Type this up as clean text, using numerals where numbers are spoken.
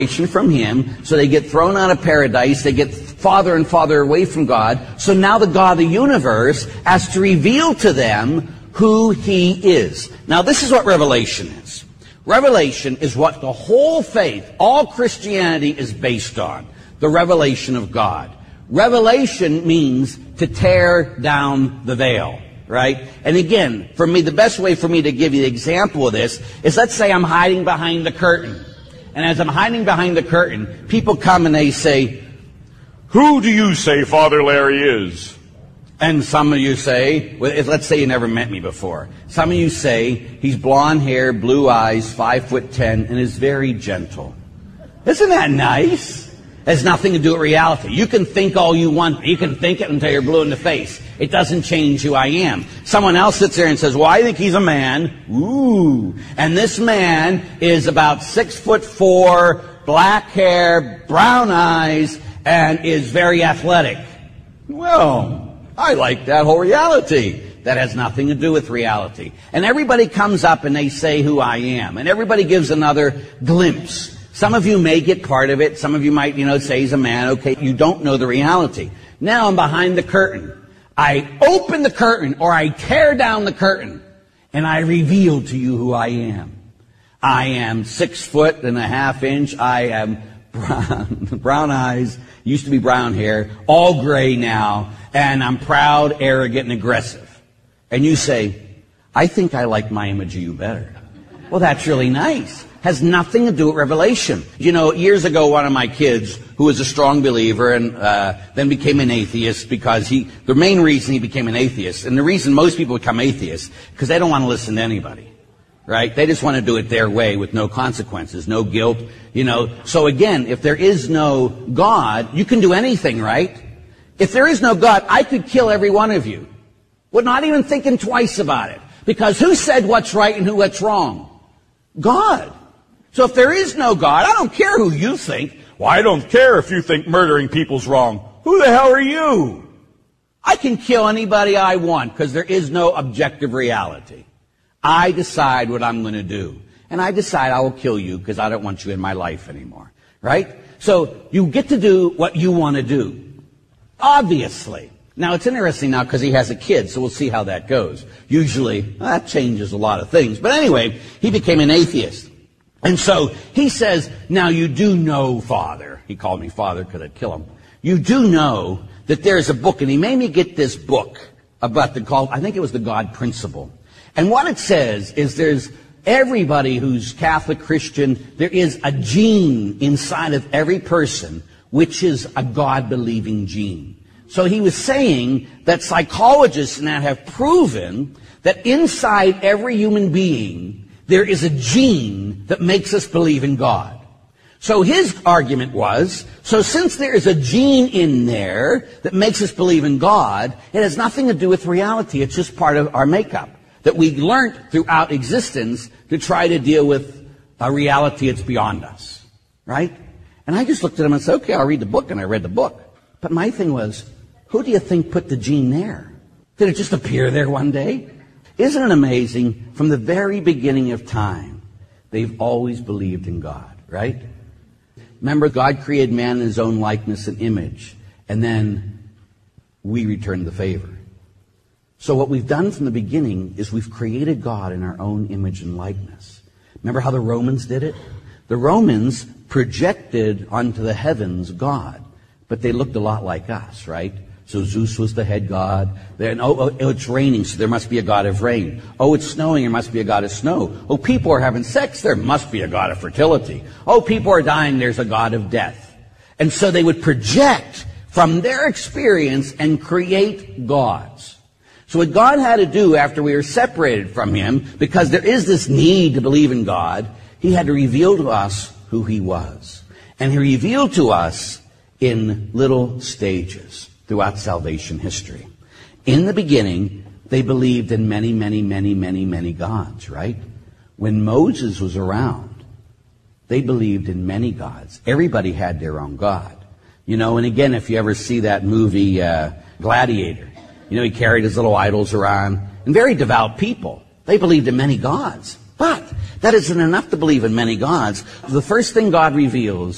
from him, so they get thrown out of paradise, they get farther and farther away from God. So now the God of the universe has to reveal to them who he is. Now this is what revelation is. Revelation is what the whole faith, all Christianity is based on. The revelation of God. Revelation means to tear down the veil. Right? And again, for me, the best way for me to give you the example of this is, let's say I'm hiding behind the curtain. And as I'm hiding behind the curtain, people come and they say, "Who do you say Father Larry is?" And some of you say, well, let's say you never met me before. Some of you say, he's blonde hair, blue eyes, 5'10", and is very gentle. Isn't that nice? It has nothing to do with reality. You can think all you want. You can think it until you're blue in the face. It doesn't change who I am. Someone else sits there and says, well, I think he's a man. Ooh. And this man is about 6'4", black hair, brown eyes, and is very athletic. Well, I like that whole reality. That has nothing to do with reality. And everybody comes up and they say who I am. And everybody gives another glimpse. Some of you may get part of it. Some of you might, say he's a man. Okay, you don't know the reality. Now I'm behind the curtain. I open the curtain, or I tear down the curtain, and I reveal to you who I am. I am 6'1.5". I am brown eyes, used to be brown hair, all gray now, and I'm proud, arrogant, and aggressive. And you say, I think I like my image of you better. Well, that's really nice. Has nothing to do with revelation. Years ago, one of my kids, who was a strong believer and then became an atheist, because the main reason he became an atheist, and the reason most people become atheists, because they don't want to listen to anybody, right? They just want to do it their way with no consequences, no guilt, So again, if there is no God, you can do anything, right? If there is no God, I could kill every one of you. We're not even thinking twice about it. Because who said what's right and what's wrong? God. So if there is no God, I don't care who you think. Well, I don't care if you think murdering people's wrong. Who the hell are you? I can kill anybody I want because there is no objective reality. I decide what I'm going to do. And I decide I will kill you because I don't want you in my life anymore. Right? So you get to do what you want to do. Obviously. Now, it's interesting now because he has a kid, so we'll see how that goes. Usually, that changes a lot of things. But anyway, he became an atheist. And so he says, now you do know, Father. He called me Father because I'd kill him. You do know that there's a book, and he made me get this book about I think it was the God Principle. And what it says is there's everybody who's Catholic, Christian, there is a gene inside of every person, which is a God-believing gene. So he was saying that psychologists now have proven that inside every human being, there is a gene that makes us believe in God. So his argument was, so since there is a gene in there that makes us believe in God, it has nothing to do with reality. It's just part of our makeup that we learned throughout existence to try to deal with a reality that's beyond us. Right? And I just looked at him and said, okay, I'll read the book. And I read the book. But my thing was, who do you think put the gene there? Did it just appear there one day? Isn't it amazing? From the very beginning of time, they've always believed in God, right? Remember, God created man in his own likeness and image, and then we returned the favor. So what we've done from the beginning is we've created God in our own image and likeness. Remember how the Romans did it? The Romans projected onto the heavens God, but they looked a lot like us, right? So Zeus was the head god. Then, it's raining, so there must be a god of rain. Oh, it's snowing, there must be a god of snow. Oh, people are having sex, there must be a god of fertility. Oh, people are dying, there's a god of death. And so they would project from their experience and create gods. So what God had to do after we were separated from him, because there is this need to believe in God, he had to reveal to us who he was. And he revealed to us in little stages throughout salvation history. In the beginning, they believed in many, many, many, many, many gods, right? When Moses was around, they believed in many gods. Everybody had their own god. And again, if you ever see that movie, Gladiator, he carried his little idols around. And very devout people. They believed in many gods. But that isn't enough to believe in many gods. The first thing God reveals